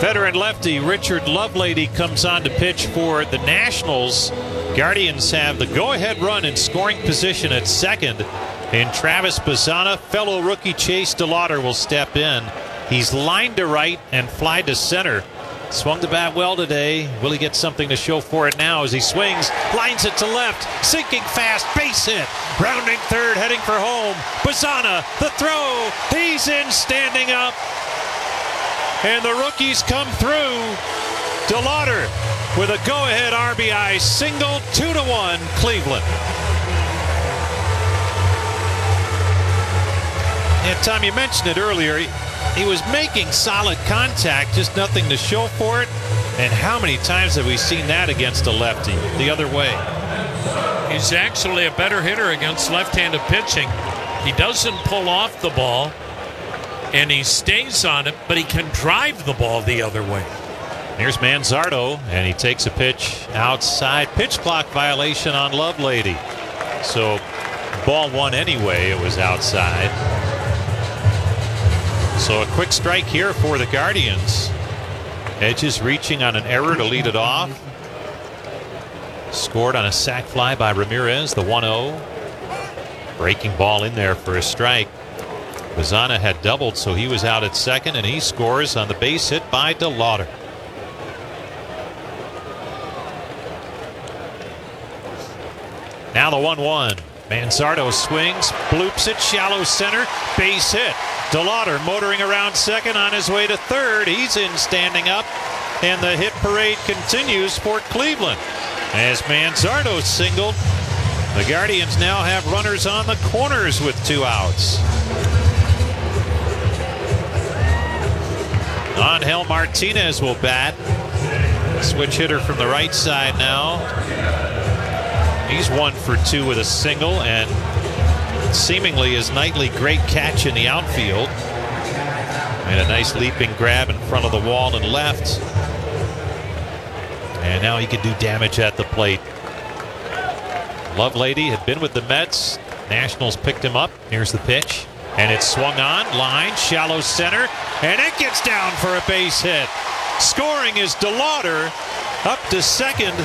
Veteran lefty Richard Lovelady comes on to pitch for the Nationals. Guardians have the go-ahead run in scoring position at second. And Travis Bazzana, fellow rookie Chase DeLauder will step in. He's lined to right and fly to center. Swung the bat well today. Will he get something to show for it now as he swings, lines it to left, sinking fast, base hit. Rounding third, heading for home. Bazzana, the throw. He's in, standing up. And the rookies come through. DeLauder with a go-ahead RBI single, 2-1 Cleveland. And Tom, you mentioned it earlier. He was making solid contact, just nothing to show for it. And how many times have we seen that against a lefty the other way? He's actually a better hitter against left-handed pitching. He doesn't pull off the ball, and he stays on it, but he can drive the ball the other way. Here's Manzardo, and he takes a pitch outside. Pitch clock violation on Lovelady. So ball one anyway, it was outside. So a quick strike here for the Guardians. Edges reaching on an error to lead it off. Scored on a sac fly by Ramirez, the 1-0. Breaking ball in there for a strike. Bazzana had doubled, so he was out at second, and he scores on the base hit by DeLauder. Now the 1-1. Manzardo swings, bloops it, shallow center, base hit. DeLauder motoring around second on his way to third. He's in, standing up, and the hit parade continues for Cleveland. As Manzardo singled, the Guardians now have runners on the corners with 2 outs. Angel Martinez will bat. Switch hitter from the right side now. He's 1 for 2 with a single, and seemingly his nightly great catch in the outfield. And a nice leaping grab in front of the wall and left. And now he can do damage at the plate. Lovelady had been with the Mets. Nationals picked him up. Here's the pitch. And it's swung on, line, shallow center, and it gets down for a base hit. Scoring is DeLauder up to second.